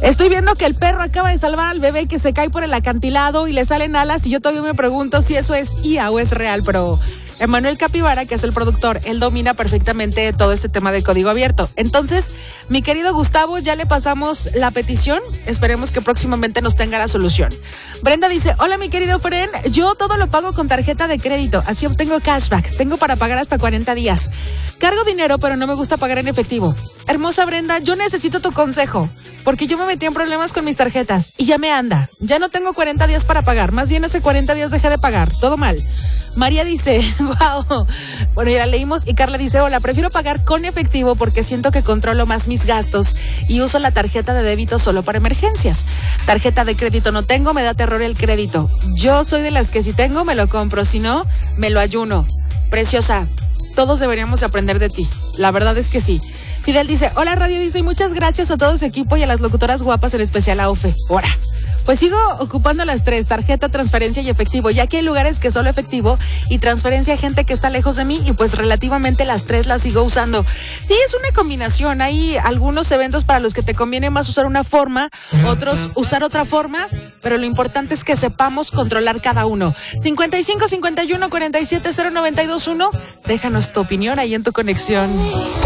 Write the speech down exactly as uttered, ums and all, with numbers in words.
Estoy viendo que el perro acaba de salvar al bebé que se cae por el acantilado y le salen alas y yo todavía me pregunto si eso es I A o es real, pero Emanuel Capivara, que es el productor, él domina perfectamente todo este tema de código abierto. Entonces, mi querido Gustavo, ya le pasamos la petición. Esperemos que próximamente nos tenga la solución. Brenda dice, hola mi querido Fren, yo todo lo pago con tarjeta de crédito, así obtengo cashback. Tengo para pagar hasta cuarenta días. Cargo dinero, pero no me gusta pagar en efectivo. Hermosa Brenda, yo necesito tu consejo, porque yo me metí en problemas con mis tarjetas y ya me anda. Ya no tengo cuarenta días para pagar, más bien hace cuarenta días dejé de pagar. Todo mal. María dice, wow, bueno, ya la leímos. Y Carla dice, hola, prefiero pagar con efectivo porque siento que controlo más mis gastos y uso la tarjeta de débito solo para emergencias. Tarjeta de crédito no tengo, me da terror el crédito. Yo soy de las que si tengo me lo compro, si no, me lo ayuno. Preciosa, todos deberíamos aprender de ti. La verdad es que sí. Fidel dice, hola Radio Disney, muchas gracias a todo su equipo y a las locutoras guapas, en especial a Ofe. Ora. Pues sigo ocupando las tres, tarjeta, transferencia y efectivo, ya que hay lugares que solo efectivo y transferencia a gente que está lejos de mí y pues relativamente las tres las sigo usando. Sí, es una combinación, hay algunos eventos para los que te conviene más usar una forma, otros usar otra forma, pero lo importante es que sepamos controlar cada uno. cincuenta y cinco, cincuenta y uno, cuarenta y siete, cero noventa y dos uno, déjanos tu opinión ahí en tu conexión.